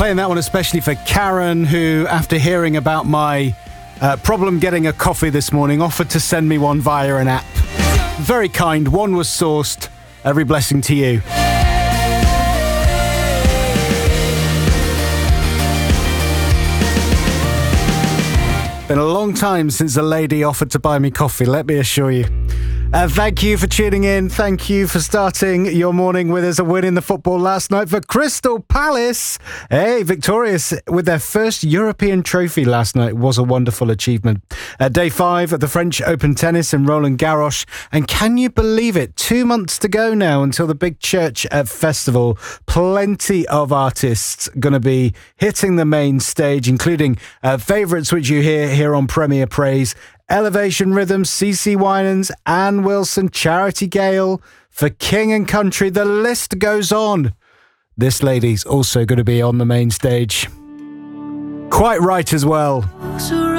Playing that one especially for Karen, who, after hearing about my problem getting a coffee this morning, offered to send me one via an app. Very kind. One was sourced. Every blessing to you. Been a long time since a lady offered to buy me coffee, let me assure you. Thank you for tuning in. Thank you for starting your morning with us. A win in the football last night for Crystal Palace. Hey, victorious with their first European trophy last night. Was a wonderful achievement. Day 5 of the French Open Tennis in Roland Garros. And can you believe it? 2 months to go now until the Big Church Festival. Plenty of artists going to be hitting the main stage, including favourites which you hear here on Premier Praise. Elevation Rhythms, CeCe Winans, Anne Wilson, Charity Gale, For King and Country. The list goes on. This lady's also going to be on the main stage. Quite right as well.